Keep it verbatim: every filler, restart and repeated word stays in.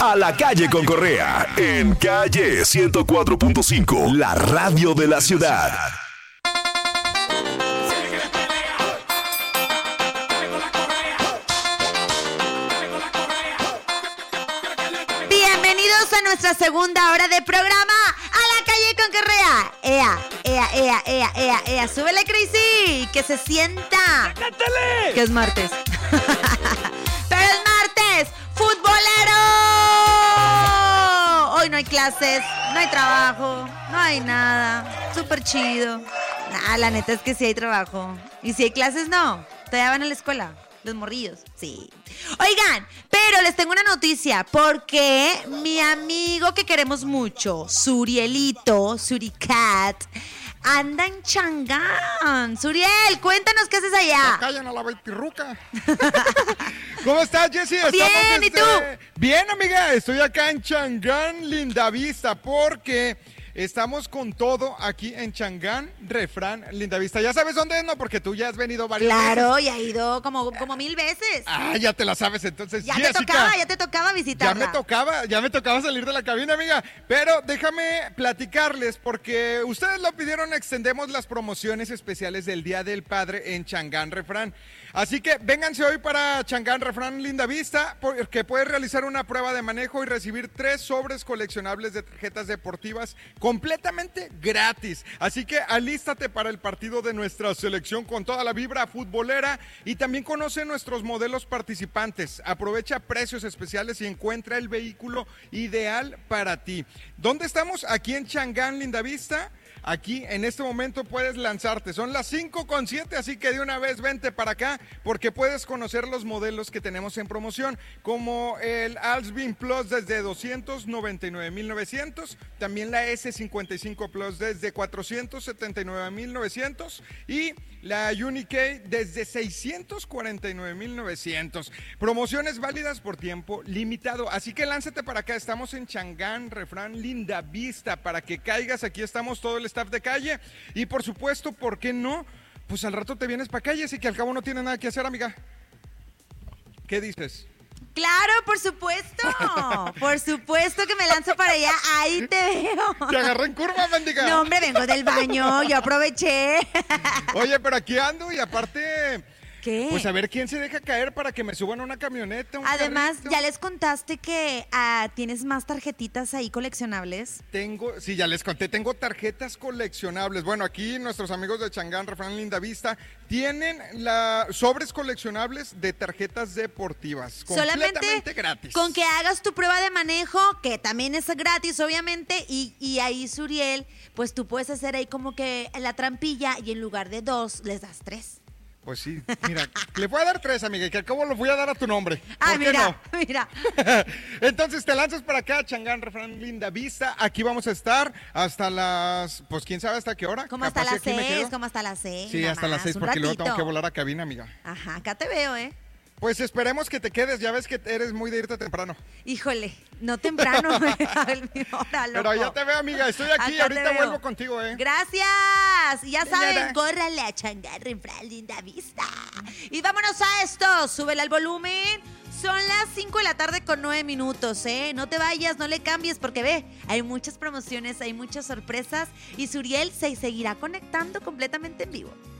A la calle con Correa, en Calle ciento cuatro punto cinco, la radio de la ciudad. Bienvenidos a nuestra segunda hora de programa, A la calle con Correa. Ea, ea, ea, ea, ea, ea, súbele, Crazy, que se sienta. ¡Cántale! Que es martes. Pero es martes, futbolero. Hoy no hay clases, no hay trabajo, no hay nada. Súper chido. Nah, la neta es que sí hay trabajo. Y si hay clases, no. Todavía van a la escuela. Los morrillos, sí. Oigan, pero les tengo una noticia, porque mi amigo que queremos mucho, Surielito, Suricat, anda en Changán. Suriel, cuéntanos qué haces allá. Callan a la baitirruca. ¿Cómo estás, Jessy? Bien, desde... ¿y tú? Bien, amiga, estoy acá en Changán, Lindavista, porque estamos con todo aquí en Changán, Refrán, Lindavista. ¿Ya sabes dónde es, no? Porque tú ya has venido varias Claro, veces. y ha ido como, como mil veces. Ah, ya te la sabes, entonces, Ya Jessica, te tocaba, ya te tocaba visitarla. Ya me tocaba, ya me tocaba salir de la cabina, amiga. Pero déjame platicarles, porque ustedes lo pidieron, extendemos las promociones especiales del Día del Padre en Changán, Refrán. Así que vénganse hoy para Changán, Refrán, Lindavista, porque puedes realizar una prueba de manejo y recibir tres sobres coleccionables de tarjetas deportivas completamente gratis. Así que alístate para el partido de nuestra selección con toda la vibra futbolera y también conoce nuestros modelos participantes. Aprovecha precios especiales y encuentra el vehículo ideal para ti. ¿Dónde estamos? Aquí en Changán, Lindavista. Aquí en este momento puedes lanzarte, son las cinco con siete, así que de una vez vente para acá porque puedes conocer los modelos que tenemos en promoción, como el Alsbin Plus desde doscientos noventa y nueve mil novecientos, también la ese cincuenta y cinco Plus desde cuatrocientos setenta y nueve mil novecientos y la Unikey desde seiscientos cuarenta y nueve mil novecientos. Promociones válidas por tiempo limitado, así que lánzate para acá, estamos en Changán, Refrán, Lindavista, para que caigas, aquí estamos todo el staff de calle y por supuesto, ¿por qué no? Pues al rato te vienes para calle, así que al cabo no tiene nada que hacer, amiga. ¿Qué dices? Claro, por supuesto. Por supuesto que me lanzo para allá. Ahí te veo. Te agarré en curva, mendiga. No, hombre, vengo del baño. Yo aproveché. Oye, pero aquí ando y aparte... ¿Qué? Pues a ver quién se deja caer para que me suban a una camioneta. Un Además, carrito. ya les contaste que uh, tienes más tarjetitas ahí coleccionables. Tengo, sí, ya les conté, tengo tarjetas coleccionables. Bueno, aquí nuestros amigos de Changán, Refrán, Lindavista, tienen la, sobres coleccionables de tarjetas deportivas. Solamente completamente gratis. Con que hagas tu prueba de manejo, que también es gratis, obviamente, y, y ahí, Suriel, pues tú puedes hacer ahí como que la trampilla y en lugar de dos, les das tres. Pues sí, mira, le voy a dar tres, amiga, y que al cabo lo voy a dar a tu nombre. Ah, ¿por qué mira, no? mira. Entonces te lanzas para acá, Changán, Refrán, Lindavista. Aquí vamos a estar hasta las, pues quién sabe hasta qué hora. ¿Cómo hasta las aquí me seis? quedo. ¿Cómo hasta las seis? Sí, hasta las seis, porque luego tengo ratito. que volar a cabina, amiga. Ajá, acá te veo, ¿eh? Pues esperemos que te quedes, ya ves que eres muy de irte temprano. Híjole, no temprano, ¿eh? Mi hora, loco. Pero ya te veo, amiga, estoy aquí, Acá ahorita te veo. vuelvo contigo, ¿eh? Gracias. Ya De saben, nada. córrale a Changán, Refrán, Lindavista. Y vámonos a esto, súbele al volumen. Son las cinco de la tarde con nueve minutos, ¿eh? No te vayas, no le cambies, porque ve, hay muchas promociones, hay muchas sorpresas y Suriel se seguirá conectando completamente en vivo.